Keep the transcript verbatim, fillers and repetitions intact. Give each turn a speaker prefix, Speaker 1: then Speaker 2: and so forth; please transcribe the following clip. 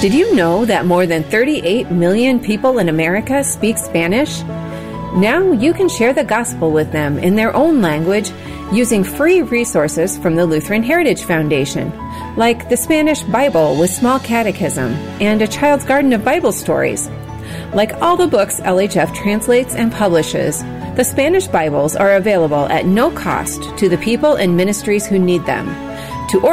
Speaker 1: Did you know that more than thirty-eight million people in America speak Spanish? Now you can share the gospel with them in their own language using free resources from the Lutheran Heritage Foundation, like the Spanish Bible with Small Catechism and a Child's Garden of Bible Stories. Like all the books L H F translates and publishes, the Spanish Bibles are available at no cost to the people and ministries who need them.